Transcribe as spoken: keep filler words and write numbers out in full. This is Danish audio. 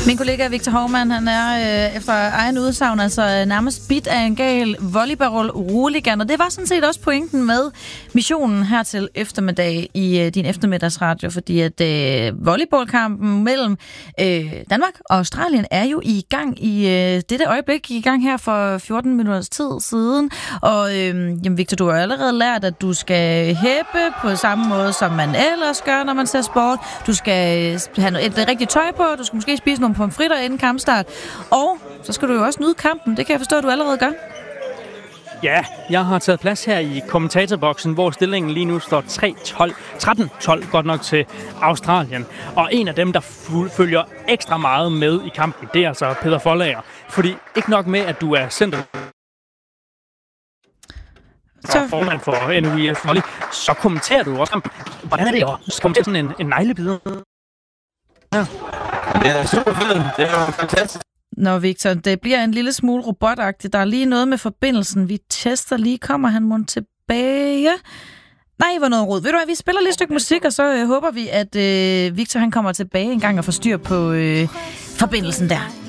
Min kollega Victor Hovmand, han er øh, efter egen udsagn altså nærmest bit af en gal volleyball-hooligan, og det var sådan set også pointen med missionen her til eftermiddag i øh, din eftermiddagsradio, fordi at øh, volleyballkampen mellem øh, Danmark og Australien er jo i gang i øh, dette øjeblik, i gang her for fjorten minutters tid siden, og øh, jamen Victor, du har allerede lært, at du skal hæppe på samme måde, som man ellers gør, når man ser sport. Du skal have et, et rigtigt tøj på, du skal måske spise nogle pomfritter inden kampstart, og så skal du jo også nyde kampen. Det kan jeg forstå, at du allerede gør. Ja, jeg har taget plads her i kommentatorboksen, hvor stillingen lige nu står tretten tolv, godt nok til Australien. Og en af dem, der følger ekstra meget med i kampen, det er altså Peter Foldager. Fordi ikke nok med, at du er center så formand for N U I F Volley, så kommenterer du også kampen. Hvordan er det at kommentere sådan en, en neglebider? Ja. Det er super fedt. Det er jo fantastisk. Nå, Victor, det bliver en lille smule robotagtigt. Der er lige noget med forbindelsen. Vi tester lige. Kommer han mon tilbage? Nej, hvor noget rod. Ved du hvad, vi spiller lige et stykke musik, og så øh, håber vi, at øh, Victor han kommer tilbage en gang og får styr på øh, forbindelsen der.